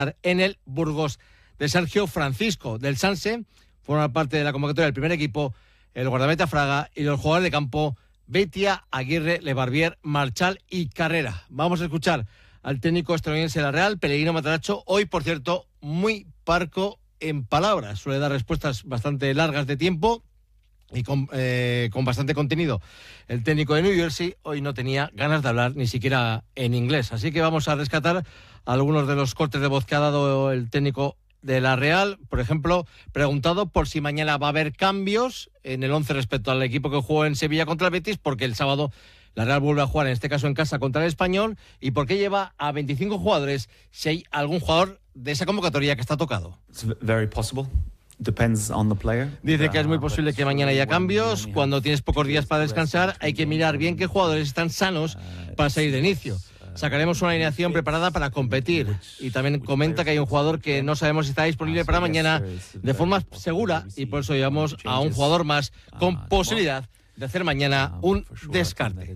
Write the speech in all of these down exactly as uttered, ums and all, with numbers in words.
en el Burgos de Sergio Francisco. Del Sanse forman parte de la convocatoria del primer equipo el guardameta Fraga y los jugadores de campo Betia, Aguirre, Lebarbier, Marchal y Carrera. Vamos a escuchar al técnico estadounidense de la Real, Pellegrino Matarazzo, hoy, por cierto, muy parco en palabras. Suele dar respuestas bastante largas de tiempo y con, eh, con bastante contenido. El técnico de New Jersey hoy no tenía ganas de hablar ni siquiera en inglés. Así que vamos a rescatar algunos de los cortes de voz que ha dado el técnico de la Real. Por ejemplo, preguntado por si mañana va a haber cambios en el once respecto al equipo que jugó en Sevilla contra el Betis, porque el sábado la Real vuelve a jugar, en este caso en casa, contra el Español, y por qué lleva a veinticinco jugadores si hay algún jugador de esa convocatoria que está tocado. It's very possible. Depends on the player. Dice que es muy posible que mañana haya cambios. Cuando tienes pocos días para descansar, hay que mirar bien qué jugadores están sanos para salir de inicio. Sacaremos una alineación preparada para competir. Y también comenta que hay un jugador que no sabemos si está disponible para mañana de forma segura, y por eso llevamos a un jugador más con posibilidad de hacer mañana un descarte.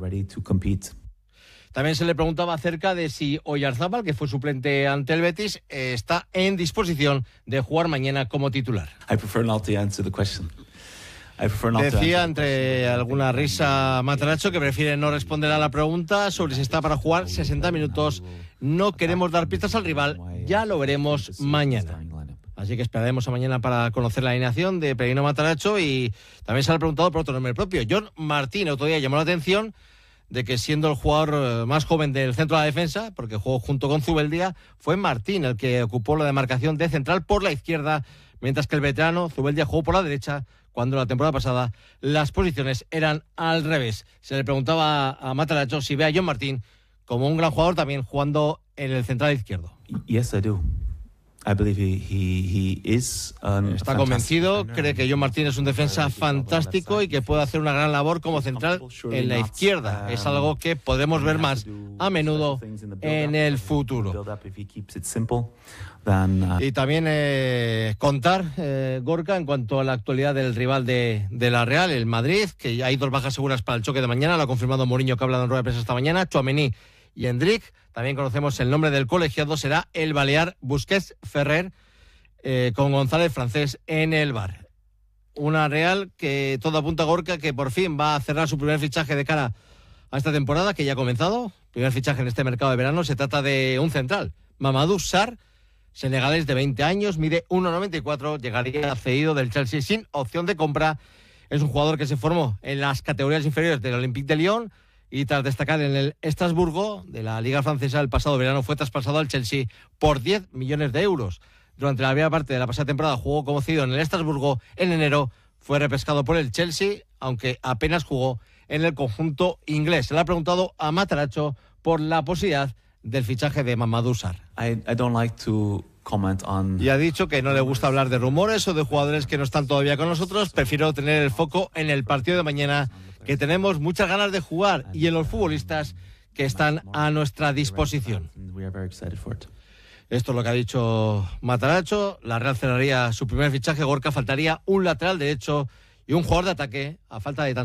También se le preguntaba acerca de si Oyarzábal, que fue suplente ante el Betis, eh, está en disposición de jugar mañana como titular. I prefer not to answer the question. I prefer not to Decía, answer the entre question. alguna risa, Matarazzo, que prefiere no responder a la pregunta sobre si está para jugar sesenta minutos. No queremos dar pistas al rival, ya lo veremos mañana. Así que esperaremos a mañana para conocer la alineación de Pellegrino Matarazzo. Y también se le ha preguntado por otro nombre propio. John Martín, otro día llamó la atención de que, siendo el jugador más joven del centro de la defensa, porque jugó junto con Zubeldia, fue Martín el que ocupó la demarcación de central por la izquierda, mientras que el veterano Zubeldia jugó por la derecha, cuando la temporada pasada las posiciones eran al revés. Se le preguntaba a Matarazzo si ve a John Martín como un gran jugador también jugando en el central izquierdo. Yes, I do. I believe he, he, he is an Está convencido, cree que John Martín es un defensa fantástico y que puede hacer una gran labor como central en la izquierda. Es algo que podremos ver más a menudo en el futuro. Y también eh, contar, eh, Gorka, en cuanto a la actualidad del rival de, de la Real, el Madrid, que hay dos bajas seguras para el choque de mañana. Lo ha confirmado Mourinho, que ha hablado en rueda de prensa esta mañana. Tchouaméni y Endrick. También conocemos el nombre del colegiado, será el balear Busquets Ferrer, eh, con González Francés en el bar. Una Real que todo apunta a Gorka que por fin va a cerrar su primer fichaje de cara a esta temporada, que ya ha comenzado. Primer fichaje en este mercado de verano. Se trata de un central, Mamadou Sarr, senegalés de veinte años, mide uno noventa y cuatro, llegaría cedido del Chelsea sin opción de compra. Es un jugador que se formó en las categorías inferiores del Olympique de Lyon, y tras destacar en el Estrasburgo de la Liga Francesa el pasado verano, fue traspasado al Chelsea por diez millones de euros. Durante la primera parte de la pasada temporada jugó como cedido en el Estrasburgo. En enero fue repescado por el Chelsea, aunque apenas jugó en el conjunto inglés. Se le ha preguntado a Matarazzo por la posibilidad del fichaje de Mamadou Sarr. I, I don't like to comment on... Y ha dicho que no le gusta hablar de rumores o de jugadores que no están todavía con nosotros. Prefiero tener el foco en el partido de mañana, que tenemos muchas ganas de jugar, y en los futbolistas que están a nuestra disposición. Esto es lo que ha dicho Matarazzo. La Real cerraría su primer fichaje. Gorka, faltaría un lateral derecho y un jugador de ataque a falta de tan